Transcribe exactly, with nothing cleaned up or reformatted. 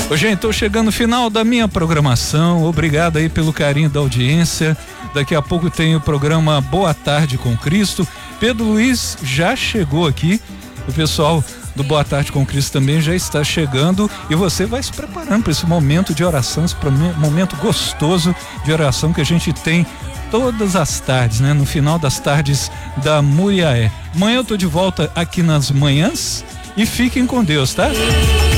Ô, gente, tô chegando no final da minha programação. Obrigado aí pelo carinho da audiência. Daqui a pouco tem o programa Boa Tarde com Cristo. Pedro Luiz já chegou aqui. O pessoal do Boa Tarde com Cristo também já está chegando e você vai se preparando para esse momento de oração, esse momento gostoso de oração que a gente tem todas as tardes, né? No final das tardes da Muriaé. Amanhã eu tô de volta aqui nas manhãs e fiquem com Deus, tá?